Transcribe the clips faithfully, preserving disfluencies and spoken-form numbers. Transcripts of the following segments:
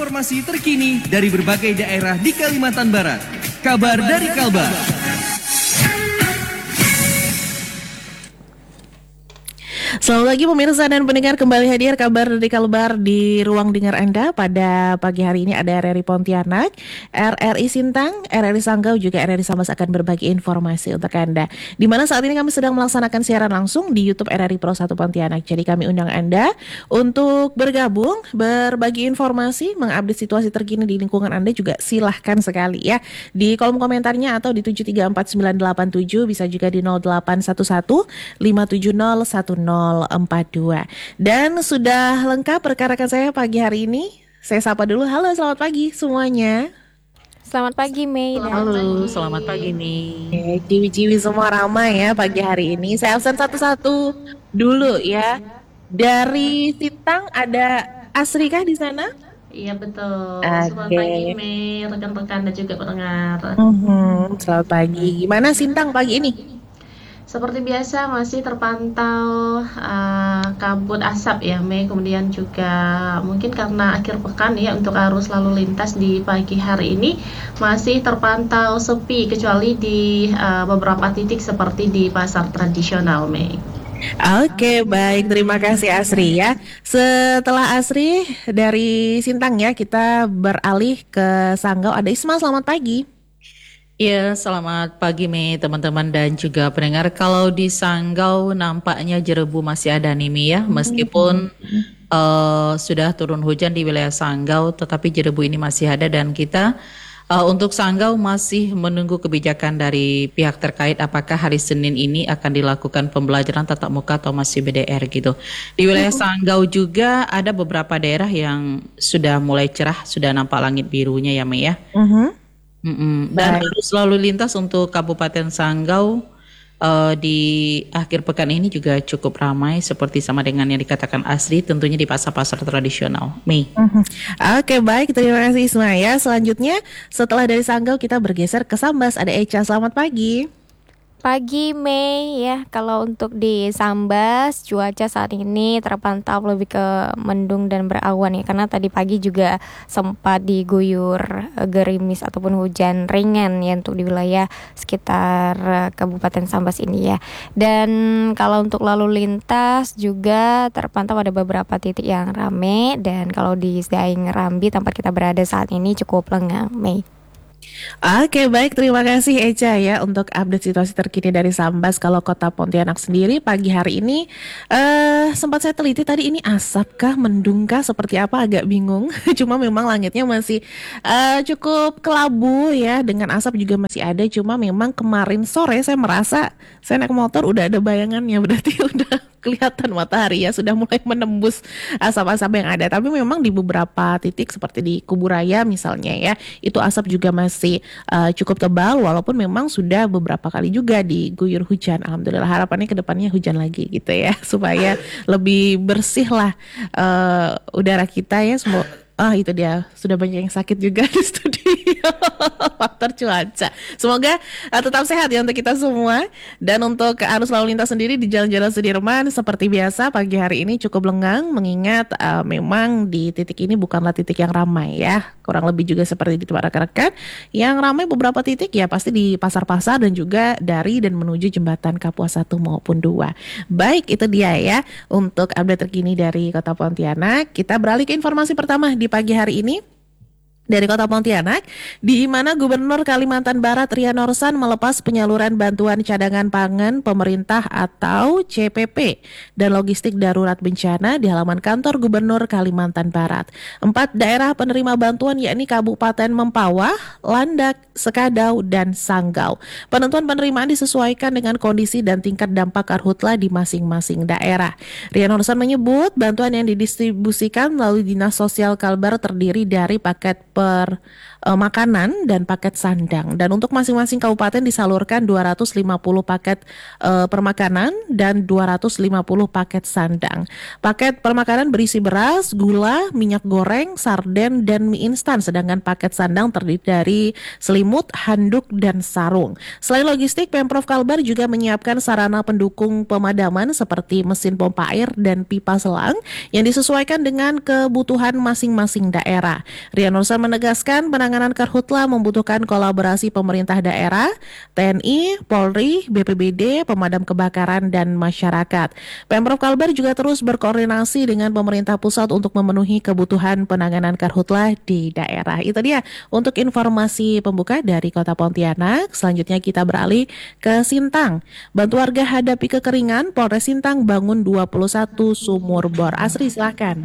informasi terkini dari berbagai daerah di Kalimantan Barat. Kabar dari Kalbar. Selamat pagi pemirsa dan pendengar, kembali hadir kabar dari Kalbar di ruang dengar Anda. Pada pagi hari ini ada R R I Pontianak, R R I Sintang, R R I Sanggau, juga R R I Sambas akan berbagi informasi untuk Anda. Di mana saat ini kami sedang melaksanakan siaran langsung di YouTube R R I Pro satu Pontianak. Jadi kami undang Anda untuk bergabung, berbagi informasi, mengupdate situasi terkini di lingkungan Anda juga silahkan sekali ya. Di kolom komentarnya atau di tujuh tiga empat sembilan delapan tujuh, bisa juga di nol delapan satu satu lima tujuh nol satu nol empat dua. Dan sudah lengkap rekan-rekan saya pagi hari ini. Saya sapa dulu. Halo, selamat pagi semuanya. Selamat pagi Mei. Halo, pagi. Selamat pagi nih. Oke, ciwi-ciwi semua ramai ya pagi hari ini. Saya absen satu-satu dulu ya. Dari Sintang ada Asri kah di sana? Iya betul. Okay. Selamat pagi Mei, rekan-rekan dan juga pendengar. Uh-huh. Selamat pagi. Gimana Sintang pagi ini? Seperti biasa masih terpantau uh, kabut asap ya Mei, kemudian juga mungkin karena akhir pekan ya untuk arus lalu lintas di pagi hari ini masih terpantau sepi kecuali di uh, beberapa titik seperti di pasar tradisional Mei. Oke, baik, terima kasih Asri ya. Setelah Asri dari Sintang ya, kita beralih ke Sanggau. Ada Isma, selamat pagi. Ya, selamat pagi Mei teman-teman dan juga pendengar. Kalau di Sanggau nampaknya jerebu masih ada nih Mi ya, meskipun uh, sudah turun hujan di wilayah Sanggau, tetapi jerebu ini masih ada dan kita uh, untuk Sanggau masih menunggu kebijakan dari pihak terkait apakah hari Senin ini akan dilakukan pembelajaran tatap muka atau masih B D R gitu. Di wilayah Sanggau juga ada beberapa daerah yang sudah mulai cerah, sudah nampak langit birunya ya Mei ya. Uh-huh. Mm-mm. Dan arus lalu lintas untuk Kabupaten Sanggau uh, di akhir pekan ini juga cukup ramai seperti sama dengan yang dikatakan Asri, tentunya di pasar-pasar tradisional. Mei. Mm-hmm. Oke, baik, terima kasih Isma ya. Selanjutnya setelah dari Sanggau kita bergeser ke Sambas. Ada Echa, selamat pagi. Pagi Mei ya. Kalau untuk di Sambas cuaca saat ini terpantau lebih ke mendung dan berawan ya, karena tadi pagi juga sempat diguyur gerimis ataupun hujan ringan ya untuk di wilayah sekitar Kabupaten Sambas ini ya. Dan kalau untuk lalu lintas juga terpantau ada beberapa titik yang rame, dan kalau di Daeng Rambi tempat kita berada saat ini cukup lengang Mei. Oke, baik, terima kasih Echa ya untuk update situasi terkini dari Sambas. Kalau kota Pontianak sendiri pagi hari ini uh, sempat saya teliti tadi, ini asap kah, mendung kah, seperti apa agak bingung. Cuma memang langitnya masih uh, cukup kelabu ya, dengan asap juga masih ada. Cuma memang kemarin sore saya merasa saya naik motor udah ada bayangannya, berarti udah kelihatan matahari ya, sudah mulai menembus asap-asap yang ada. Tapi memang di beberapa titik seperti di Kuburaya misalnya ya, itu asap juga masih uh, cukup tebal, walaupun memang sudah beberapa kali juga diguyur hujan. Alhamdulillah, harapannya ke depannya hujan lagi gitu ya, supaya lebih bersih lah uh, udara kita ya. Semoga ah itu dia, sudah banyak yang sakit juga di studio faktor cuaca. Semoga uh, tetap sehat ya untuk kita semua. Dan untuk arus lalu lintas sendiri di Jalan-Jalan Sudirman seperti biasa pagi hari ini cukup lengang, mengingat uh, memang di titik ini bukanlah titik yang ramai ya. Kurang lebih juga seperti di tempat rekan-rekan. Yang ramai beberapa titik ya pasti di pasar-pasar dan juga dari dan menuju jembatan Kapuas satu maupun dua. Baik, itu dia ya untuk update terkini dari Kota Pontianak. Kita beralih ke informasi pertama di pagi hari ini dari Kota Pontianak, di mana Gubernur Kalimantan Barat Ria Norsan melepas penyaluran bantuan cadangan pangan pemerintah atau C P P dan logistik darurat bencana di halaman kantor Gubernur Kalimantan Barat. Empat daerah penerima bantuan yakni Kabupaten Mempawah, Landak, Sekadau, dan Sanggau. Penentuan penerimaan disesuaikan dengan kondisi dan tingkat dampak karhutla di masing-masing daerah. Ria Norsan menyebut bantuan yang didistribusikan melalui Dinas Sosial Kalbar terdiri dari paket per uh, makanan dan paket sandang. Dan untuk masing-masing kabupaten disalurkan dua ratus lima puluh paket uh, per makanan dan dua ratus lima puluh paket sandang. Paket per makanan berisi beras, gula, minyak goreng, sarden, dan mie instan. Sedangkan paket sandang terdiri dari selimut, handuk, dan sarung. Selain logistik, Pemprov Kalbar juga menyiapkan sarana pendukung pemadaman seperti mesin pompa air dan pipa selang yang disesuaikan dengan kebutuhan masing-masing daerah. Rian Nursan menegaskan penanganan karhutla membutuhkan kolaborasi pemerintah daerah, T N I, Polri, B P B D, pemadam kebakaran, dan masyarakat. Pemprov Kalbar juga terus berkoordinasi dengan pemerintah pusat untuk memenuhi kebutuhan penanganan karhutla di daerah. Itu dia untuk informasi pembuka dari Kota Pontianak. Selanjutnya kita beralih ke Sintang. Bantu warga hadapi kekeringan, Polres Sintang bangun dua puluh satu sumur bor. Asri, silakan.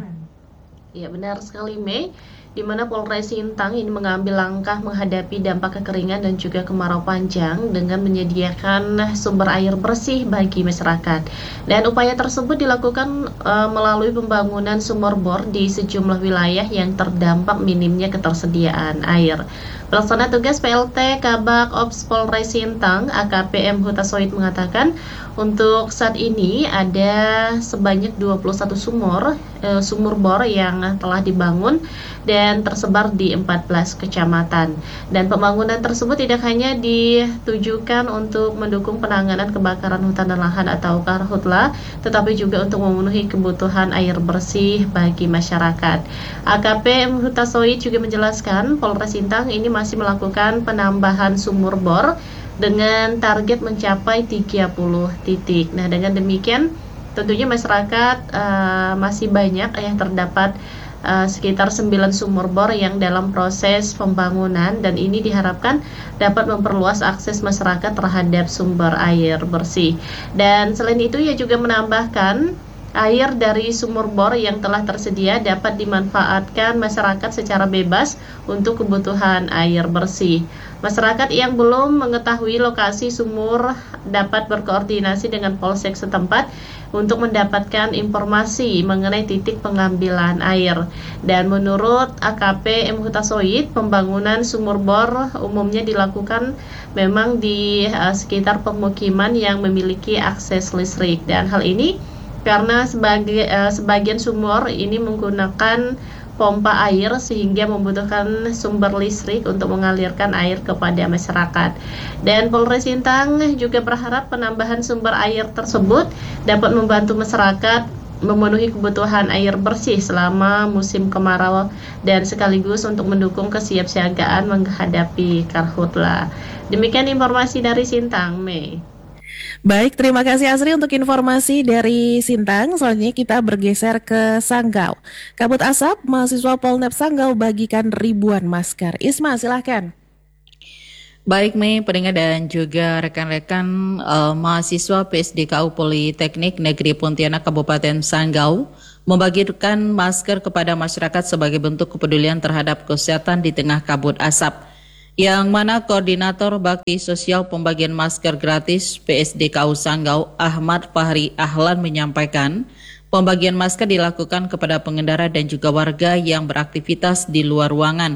Ya, benar sekali, Mei. Di mana Polres Sintang ini mengambil langkah menghadapi dampak kekeringan dan juga kemarau panjang dengan menyediakan sumber air bersih bagi masyarakat. Dan upaya tersebut dilakukan e, melalui pembangunan sumur bor di sejumlah wilayah yang terdampak minimnya ketersediaan air. Pelaksana tugas P L T Kabak Ops Polres Sintang A K P M Hutasoid mengatakan untuk saat ini ada sebanyak dua puluh satu sumur e, sumur bor yang telah dibangun dan tersebar di empat belas kecamatan. Dan pembangunan tersebut tidak hanya ditujukan untuk mendukung penanganan kebakaran hutan dan lahan atau karhutla, tetapi juga untuk memenuhi kebutuhan air bersih bagi masyarakat. A K P M Hutasoid juga menjelaskan Polres Sintang ini masih melakukan penambahan sumur bor dengan target mencapai tiga puluh titik. Nah, dengan demikian tentunya masyarakat uh, masih banyak yang terdapat uh, sekitar sembilan sumur bor yang dalam proses pembangunan, dan ini diharapkan dapat memperluas akses masyarakat terhadap sumber air bersih. Dan selain itu ia juga menambahkan air dari sumur bor yang telah tersedia dapat dimanfaatkan masyarakat secara bebas untuk kebutuhan air bersih. Masyarakat yang belum mengetahui lokasi sumur dapat berkoordinasi dengan polsek setempat untuk mendapatkan informasi mengenai titik pengambilan air. Dan menurut A K P M Hutasoid, pembangunan sumur bor umumnya dilakukan memang di uh, sekitar pemukiman yang memiliki akses listrik. Dan hal ini karena sebagai uh, sebagian sumur ini menggunakan pompa air sehingga membutuhkan sumber listrik untuk mengalirkan air kepada masyarakat. Dan Polres Sintang juga berharap penambahan sumber air tersebut dapat membantu masyarakat memenuhi kebutuhan air bersih selama musim kemarau dan sekaligus untuk mendukung kesiapsiagaan menghadapi karhutla. Demikian informasi dari Sintang, Mei. Baik, terima kasih Asri untuk informasi dari Sintang. Selanjutnya kita bergeser ke Sanggau. Kabut asap, mahasiswa Polnep Sanggau bagikan ribuan masker. Isma, silahkan. Baik, Mei, pendengar dan juga rekan-rekan uh, mahasiswa P S D K U Politeknik Negeri Pontianak Kabupaten Sanggau membagikan masker kepada masyarakat sebagai bentuk kepedulian terhadap kesehatan di tengah kabut asap. Yang mana Koordinator Bakti Sosial Pembagian Masker Gratis P S D K U Sanggau Ahmad Fahri Ahlan menyampaikan pembagian masker dilakukan kepada pengendara dan juga warga yang beraktivitas di luar ruangan.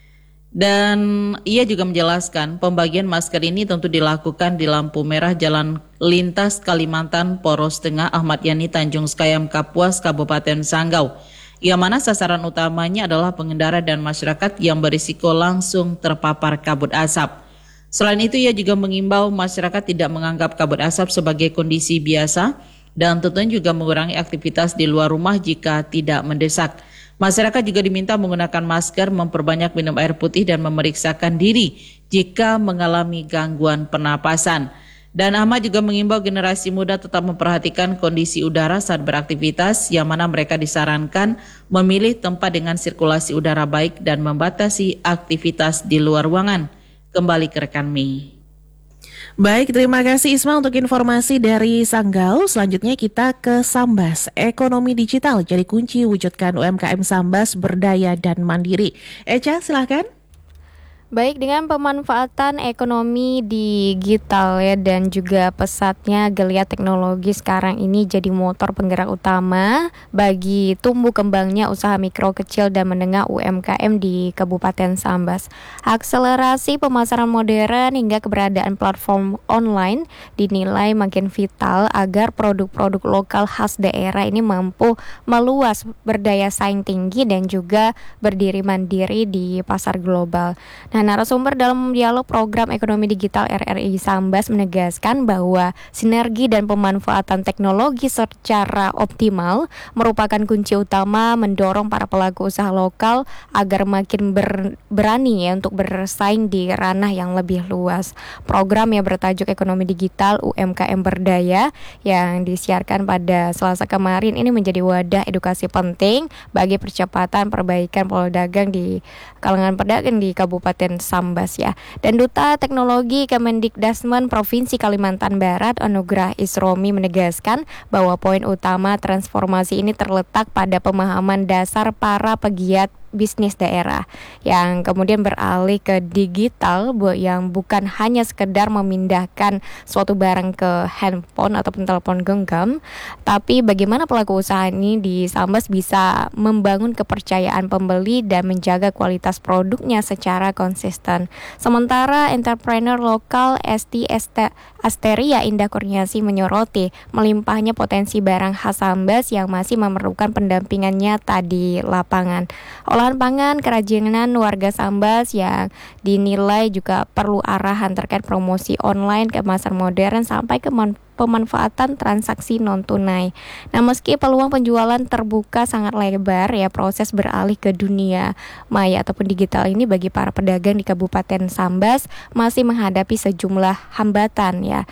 Dan ia juga menjelaskan pembagian masker ini tentu dilakukan di lampu merah Jalan Lintas Kalimantan Poros Tengah Ahmad Yani Tanjung Skayam Kapuas Kabupaten Sanggau. Yang mana sasaran utamanya adalah pengendara dan masyarakat yang berisiko langsung terpapar kabut asap. Selain itu, ia juga mengimbau masyarakat tidak menganggap kabut asap sebagai kondisi biasa dan tentunya juga mengurangi aktivitas di luar rumah jika tidak mendesak. Masyarakat juga diminta menggunakan masker, memperbanyak minum air putih dan memeriksakan diri jika mengalami gangguan pernapasan. Dan Ahmad juga mengimbau generasi muda tetap memperhatikan kondisi udara saat beraktivitas, yang mana mereka disarankan memilih tempat dengan sirkulasi udara baik dan membatasi aktivitas di luar ruangan. Kembali ke rekan Mi. Baik, terima kasih Isma untuk informasi dari Sanggau. Selanjutnya kita ke Sambas. Ekonomi digital jadi kunci wujudkan U M K M Sambas berdaya dan mandiri. Eca, silakan. Baik, dengan pemanfaatan ekonomi digital ya dan juga pesatnya geliat teknologi sekarang ini jadi motor penggerak utama bagi tumbuh kembangnya usaha mikro, kecil dan menengah U M K M di Kabupaten Sambas. Akselerasi pemasaran modern hingga keberadaan platform online dinilai makin vital agar produk-produk lokal khas daerah ini mampu meluas, berdaya saing tinggi dan juga berdiri mandiri di pasar global. Nah, narasumber dalam dialog program ekonomi digital R R I Sambas menegaskan bahwa sinergi dan pemanfaatan teknologi secara optimal merupakan kunci utama mendorong para pelaku usaha lokal agar makin ber, berani ya untuk bersaing di ranah yang lebih luas. Program yang bertajuk Ekonomi Digital U M K M Berdaya yang disiarkan pada Selasa kemarin ini menjadi wadah edukasi penting bagi percepatan perbaikan pola dagang di kalangan pedagang di Kabupaten Sambas ya. Dan Duta Teknologi Kemendikdasmen Provinsi Kalimantan Barat Anugrah Isromi menegaskan bahwa poin utama transformasi ini terletak pada pemahaman dasar para pegiat bisnis daerah yang kemudian beralih ke digital yang bukan hanya sekedar memindahkan suatu barang ke handphone ataupun telepon genggam, tapi bagaimana pelaku usaha ini di Sambas bisa membangun kepercayaan pembeli dan menjaga kualitas produknya secara konsisten. Sementara entrepreneur lokal S T Asteria Indah Kurniasi menyoroti melimpahnya potensi barang khas Sambas yang masih memerlukan pendampingan nyata di lapangan. Olahan pangan kerajinan warga Sambas yang dinilai juga perlu arahan terkait promosi online, kemasan modern sampai ke pemanfaatan transaksi non tunai. Nah, meski peluang penjualan terbuka sangat lebar ya, proses beralih ke dunia maya ataupun digital ini bagi para pedagang di Kabupaten Sambas masih menghadapi sejumlah hambatan ya.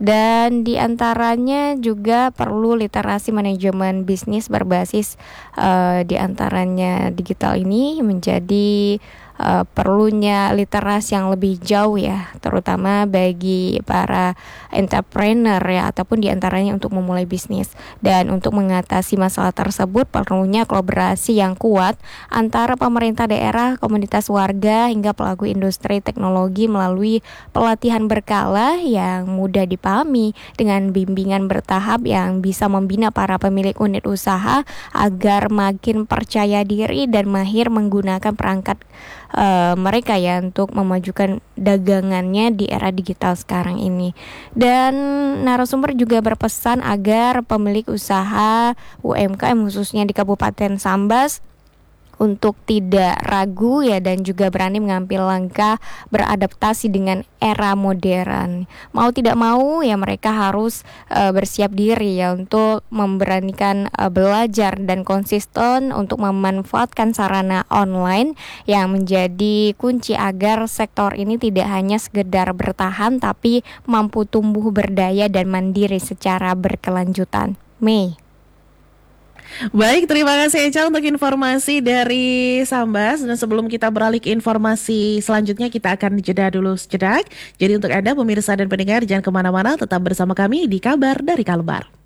Dan diantaranya juga perlu literasi manajemen bisnis berbasis uh, diantaranya digital ini menjadi uh, perlunya literasi yang lebih jauh ya, terutama bagi para entrepreneur ya, ataupun diantaranya untuk memulai bisnis. Dan untuk mengatasi masalah tersebut perlunya kolaborasi yang kuat antara pemerintah daerah, komunitas warga hingga pelaku industri teknologi melalui pelatihan berkala yang mudah dipahami dengan bimbingan bertahap yang bisa membina para pemilik unit usaha agar makin percaya diri dan mahir menggunakan perangkat uh, mereka ya untuk memajukan dagangannya di era digital sekarang ini. Dan narasumber juga berpesan agar pemilik usaha U M K M khususnya di Kabupaten Sambas untuk tidak ragu ya dan juga berani mengambil langkah beradaptasi dengan era modern. Mau tidak mau ya mereka harus uh, bersiap diri ya untuk memberanikan uh, belajar dan konsisten untuk memanfaatkan sarana online yang menjadi kunci agar sektor ini tidak hanya sekedar bertahan tapi mampu tumbuh berdaya dan mandiri secara berkelanjutan. Mei. Baik, terima kasih Eca untuk informasi dari Sambas. Dan sebelum kita beralih ke informasi selanjutnya, kita akan jeda dulu sejenak. Jadi untuk Anda pemirsa dan pendengar, jangan kemana-mana, tetap bersama kami di Kabar dari Kalbar.